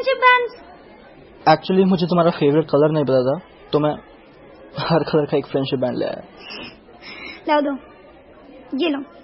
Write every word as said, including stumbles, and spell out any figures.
Friendship bands? Actually मुझे तुम्हारा favourite colour नहीं पता था, तो मैं हर कलर का एक फ्रेंडशिप बैंड ले आया। लाओ दो, ये लो।